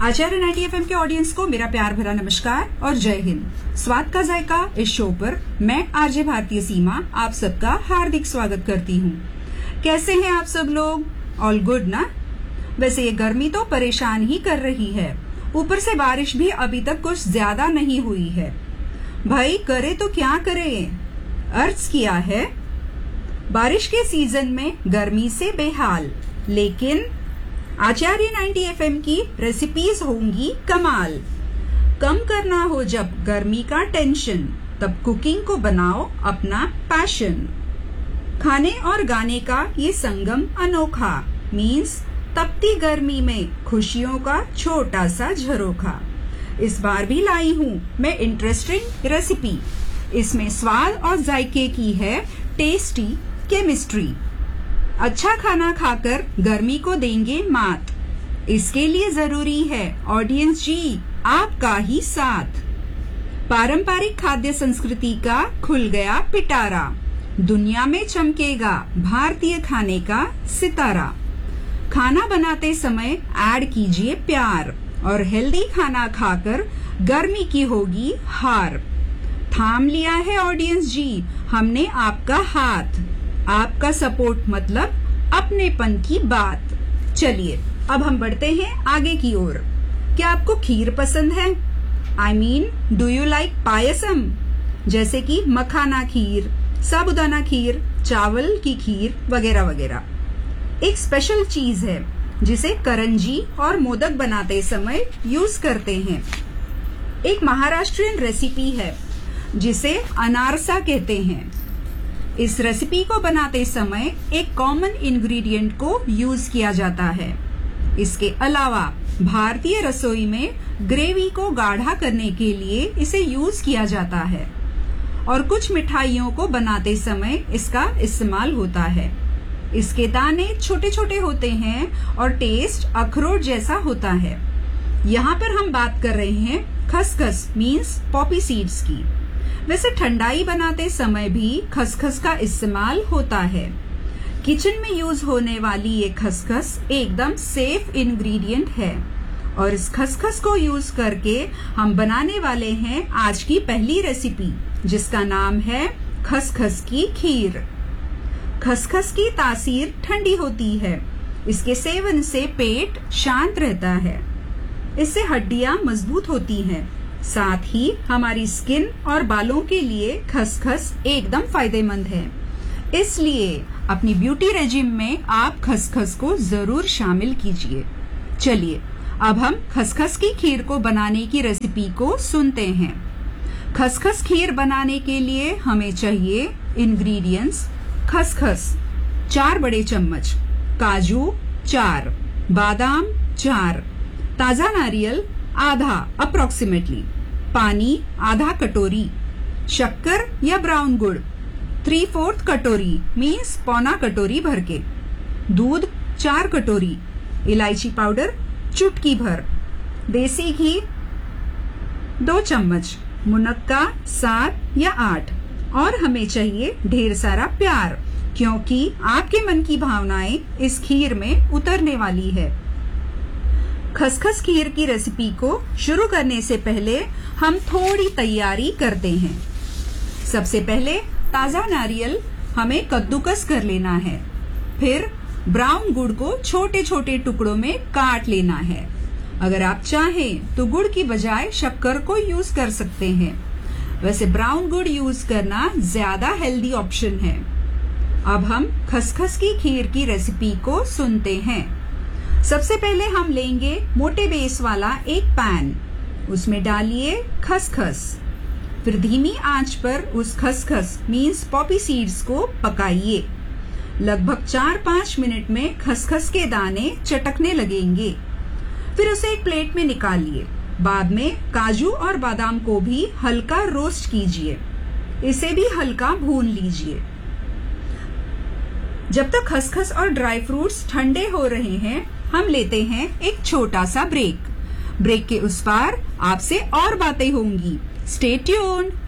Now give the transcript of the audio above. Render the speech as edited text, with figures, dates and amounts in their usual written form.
आचार्य 90 FM के audience को मेरा प्यार भरा नमस्कार और जय हिंद। स्वाद का जायका इस शो पर मैं आरजे भारतीय सीमा आप सबका हार्दिक स्वागत करती हूँ। कैसे हैं आप सब लोग? ऑल गुड ना? वैसे ये गर्मी तो परेशान ही कर रही है, ऊपर से बारिश भी अभी तक कुछ ज्यादा नहीं हुई है। भाई करे तो क्या करे, अर्ज किया है। बारिश के सीजन में गर्मी से बेहाल, लेकिन आचार्य 90 FM की रेसिपीज होंगी कमाल। कम करना हो जब गर्मी का टेंशन, तब कुकिंग को बनाओ अपना पैशन। खाने और गाने का ये संगम अनोखा, मीन्स तपती गर्मी में खुशियों का छोटा सा झरोखा। इस बार भी लाई हूँ मैं इंटरेस्टिंग रेसिपी। इसमें स्वाद और जायके की है टेस्टी केमिस्ट्री। अच्छा खाना खाकर गर्मी को देंगे मात, इसके लिए जरूरी है ऑडियंस जी आपका ही साथ। पारंपरिक खाद्य संस्कृति का खुल गया पिटारा, दुनिया में चमकेगा भारतीय खाने का सितारा। खाना बनाते समय ऐड कीजिए प्यार, और हेल्दी खाना खाकर गर्मी की होगी हार। थाम लिया है ऑडियंस जी हमने आपका हाथ, आपका सपोर्ट मतलब अपनेपन की बात। चलिए अब हम बढ़ते हैं आगे की ओर। क्या आपको खीर पसंद है? I mean do you like payasam, जैसे कि मखाना खीर, साबूदाना खीर, चावल की खीर वगैरह वगैरह। एक स्पेशल चीज है जिसे करंजी और मोदक बनाते समय यूज करते हैं। एक महाराष्ट्रियन रेसिपी है जिसे अनारसा कहते हैं। इस रेसिपी को बनाते समय एक कॉमन इंग्रेडिएंट को यूज किया जाता है। इसके अलावा भारतीय रसोई में ग्रेवी को गाढ़ा करने के लिए इसे यूज किया जाता है, और कुछ मिठाइयों को बनाते समय इसका इस्तेमाल होता है। इसके दाने छोटे छोटे होते हैं और टेस्ट अखरोट जैसा होता है। यहाँ पर हम बात कर रहे हैं खसखस मीन्स पॉपी सीड्स की। वैसे ठंडाई बनाते समय भी खसखस का इस्तेमाल होता है। किचन में यूज होने वाली ये खसखस एकदम सेफ इंग्रेडिएंट है, और इस खसखस को यूज करके हम बनाने वाले हैं आज की पहली रेसिपी, जिसका नाम है खसखस की खीर। खसखस की तासीर ठंडी होती है, इसके सेवन से पेट शांत रहता है, इससे हड्डियां मजबूत होती हैं। साथ ही हमारी स्किन और बालों के लिए खसखस एकदम फायदेमंद है। इसलिए अपनी ब्यूटी रेजिम में आप खसखस को जरूर शामिल कीजिए। चलिए अब हम खसखस की खीर को बनाने की रेसिपी को सुनते हैं। खसखस खीर बनाने के लिए हमें चाहिए इंग्रेडिएंट्स: खसखस 4 बड़े चम्मच, काजू 4, बादाम 4, ताजा नारियल आधा अप्रोक्सीमेटली, पानी आधा कटोरी, शक्कर या ब्राउन गुड़ 3/4 कटोरी मीन्स पौना कटोरी भर के, दूध 4 कटोरी, इलायची पाउडर चुटकी भर, देसी घी 2 चम्मच, मुनक्का 7 या 8, और हमें चाहिए ढेर सारा प्यार, क्योंकि आपके मन की भावनाएं इस खीर में उतरने वाली है। खसखस खीर की रेसिपी को शुरू करने से पहले हम थोड़ी तैयारी करते हैं। सबसे पहले ताजा नारियल हमें कद्दूकस कर लेना है। फिर ब्राउन गुड़ को छोटे छोटे टुकड़ों में काट लेना है। अगर आप चाहें तो गुड़ की बजाय शक्कर को यूज कर सकते हैं। वैसे ब्राउन गुड़ यूज करना ज्यादा हेल्दी ऑप्शन है। अब हम खसखस की खीर की रेसिपी को सुनते हैं। सबसे पहले हम लेंगे मोटे बेस वाला एक पैन, उसमें डालिए खसखस। फिर धीमी आंच पर उस खसखस मीन्स पॉपी सीड्स को पकाइए। लगभग 4-5 मिनट में खसखस के दाने चटकने लगेंगे। फिर उसे एक प्लेट में निकालिए। बाद में काजू और बादाम को भी हल्का रोस्ट कीजिए, इसे भी हल्का भून लीजिए। जब तक खसखस और ड्राई फ्रूट्स ठंडे हो रहे हैं, हम लेते हैं एक छोटा सा ब्रेक। ब्रेक के उस पार आपसे और बातें होंगी। Stay tuned.